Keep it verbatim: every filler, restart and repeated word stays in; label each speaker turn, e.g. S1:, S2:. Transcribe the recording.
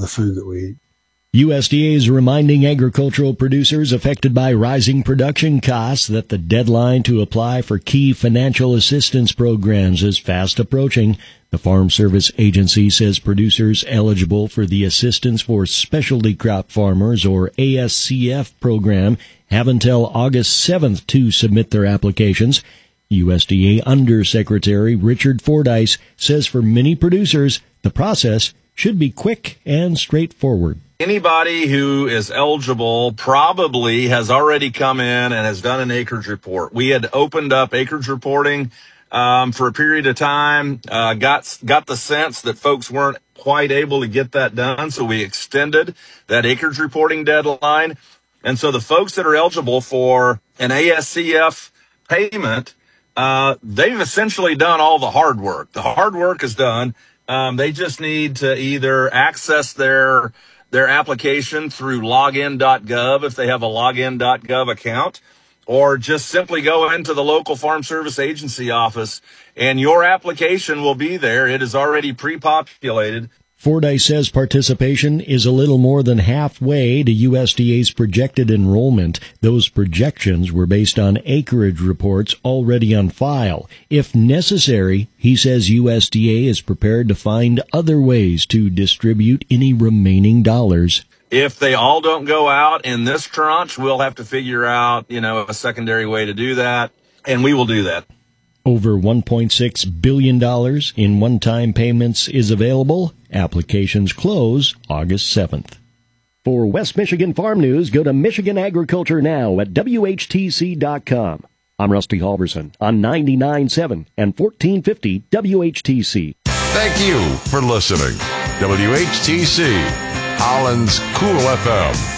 S1: of the food that we eat.
S2: U S D A is reminding agricultural producers affected by rising production costs that the deadline to apply for key financial assistance programs is fast approaching. The Farm Service Agency says producers eligible for the Assistance for Specialty Crop Farmers, or A S C F program, have until August seventh to submit their applications. U S D A Undersecretary Richard Fordyce says for many producers, the process should be quick and straightforward.
S3: Anybody who is eligible probably has already come in and has done an acreage report. We had opened up acreage reporting um, for a period of time, uh, got got the sense that folks weren't quite able to get that done, so we extended that acreage reporting deadline. And so the folks that are eligible for an A S C F payment, uh, they've essentially done all the hard work. The hard work is done. Um, they just need to either access their their application through login dot gov if they have a login dot gov account, or just simply go into the local Farm Service Agency office and your application will be there. It is already pre-populated.
S2: Fordyce says participation is a little more than halfway to U S D A's projected enrollment. Those projections were based on acreage reports already on file. If necessary, he says U S D A is prepared to find other ways to distribute any remaining dollars.
S3: If they all don't go out in this tranche, we'll have to figure out, you know, a secondary way to do that, and we will do that.
S2: Over one point six billion dollars in one-time payments is available. Applications close August seventh. For West Michigan Farm News, go to Michigan Agriculture Now at W H T C dot com. I'm Rusty Halverson on ninety-nine point seven and fourteen fifty W H T C.
S4: Thank you for listening. W H T C, Holland's Cool F M.